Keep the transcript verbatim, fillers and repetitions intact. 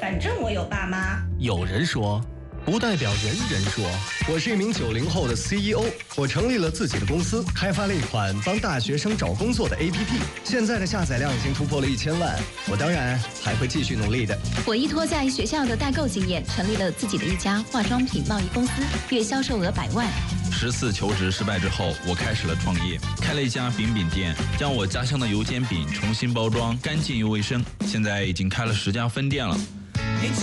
反正我有爸妈。 有人说，不代表人人说。我是一名九零后的 C E O， 我成立了自己的公司，开发了一款帮大学生找工作的 A P P， 现在的下载量已经突破了一千万。我当然还会继续努力的。 我依托在学校的代购经验，成立了自己的一家化妆品贸易公司，月销售额百万。 十次求职失败之后，我开始了创业，开了一家饼饼店，将我家乡的油煎饼重新包装，干净又卫生。现在已经开了十家分店了。